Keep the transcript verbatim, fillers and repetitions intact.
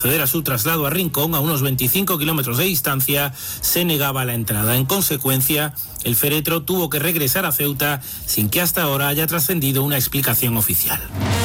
Proceder a su traslado a Rincón, a unos veinticinco kilómetros de distancia, se negaba la entrada. En consecuencia, el féretro tuvo que regresar a Ceuta sin que hasta ahora haya trascendido una explicación oficial.